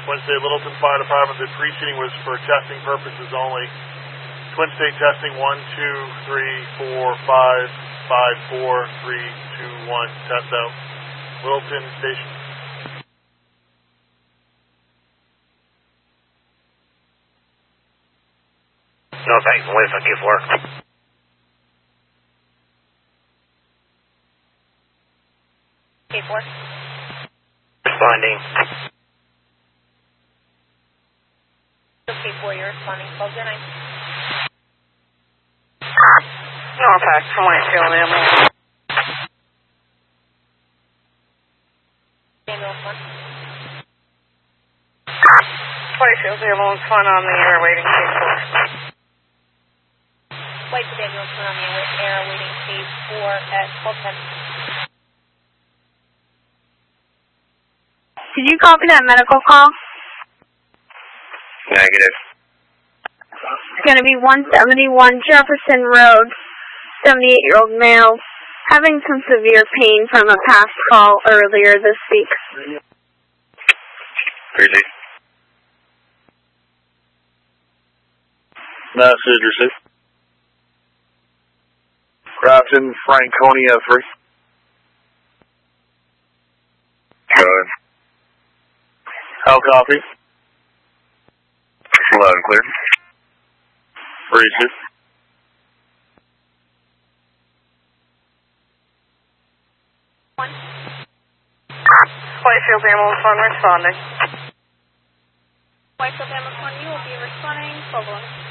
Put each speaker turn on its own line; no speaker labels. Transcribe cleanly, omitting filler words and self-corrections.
Twin State Littleton Fire Department. The preceding was for testing purposes only. Twin State testing 1, 2, 3, 4, 5, 5, 4, 3, 2, 1. Test out. Littleton Station.
No thanks. I'm waiting for Q4.
K4.
Responding.
K4, you're responding. 1209.
Norfolk, Whitefield, ambulance.
Ambulance 1.
Whitefield, ambulance 1 on the air waiting K4.
Whitefield, ambulance 1 on the air waiting K4 at 1210.
Did you copy that medical call?
Negative.
It's going to be 171 Jefferson Road, 78-year-old male, having some severe pain from a past call earlier this week.
Crazy.
Message received. Crafton, Franconia 3.
Good.
How copy?
Loud and clear.
Received.
Whitefield, ambulance 1 responding.
Whitefield, ambulance 1, you will be responding. 1211.